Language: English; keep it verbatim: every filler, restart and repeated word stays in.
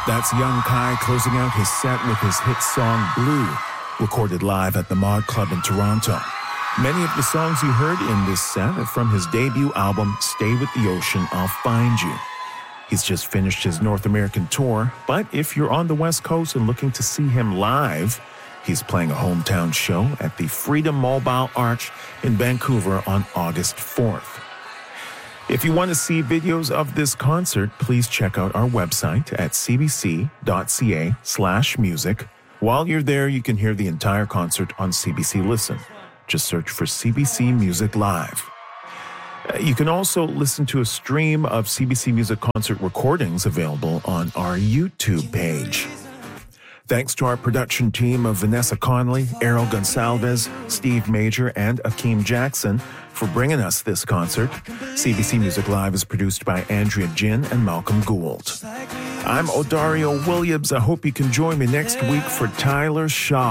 That's Young Kai closing out his set with his hit song Blue, recorded live at the Mod Club in Toronto. Many of the songs you heard in this set are from his debut album, Stay With the Ocean, I'll Find You. He's just finished his North American tour, but if you're on the West Coast and looking to see him live, he's playing a hometown show at the Freedom Mobile Arch in Vancouver on August fourth. If you want to see videos of this concert, please check out our website at cbc.ca slash music. While you're there, you can hear the entire concert on C B C Listen. Just search for C B C Music Live. You can also listen to a stream of C B C Music concert recordings available on our YouTube page. Thanks to our production team of Vanessa Conley, Errol Gonsalves, Steve Major, and Akeem Jackson for bringing us this concert. C B C Music Live is produced by Andrea Jin and Malcolm Gould. I'm Odario Williams. I hope you can join me next week for Tyler Shaw.